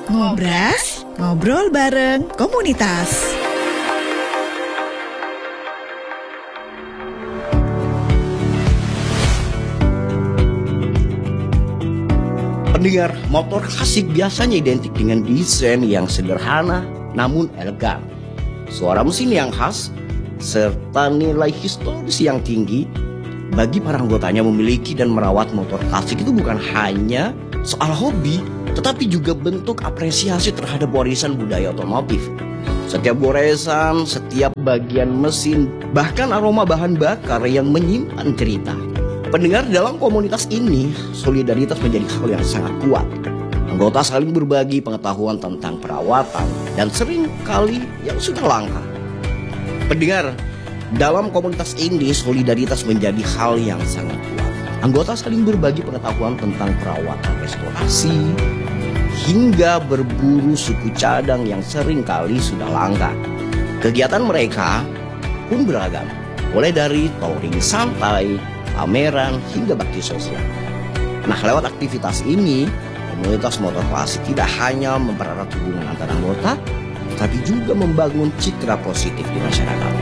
Ngobras, ngobrol bareng komunitas. Pendengar, motor klasik biasanya identik dengan desain yang sederhana namun elegan. Suara mesin yang khas, serta nilai historis yang tinggi. Bagi para anggotanya, memiliki dan merawat motor klasik itu bukan hanya soal hobi, tetapi juga bentuk apresiasi terhadap warisan budaya otomotif. Setiap goresan, setiap bagian mesin, bahkan aroma bahan bakar yang menyimpan cerita. Pendengar, dalam komunitas ini, solidaritas menjadi hal yang sangat kuat. Anggota saling berbagi pengetahuan tentang perawatan dan sering kali yang sudah langka. Pendengar, dalam komunitas ini, solidaritas menjadi hal yang sangat kuat. Anggota saling berbagi pengetahuan tentang perawatan restorasi, hingga berburu suku cadang yang sering kali sudah langka. Kegiatan mereka pun beragam, mulai dari touring santai, pameran, hingga bakti sosial. Nah, lewat aktivitas ini, komunitas motor klasik tidak hanya mempererat hubungan antar anggota, tapi juga membangun citra positif di masyarakat.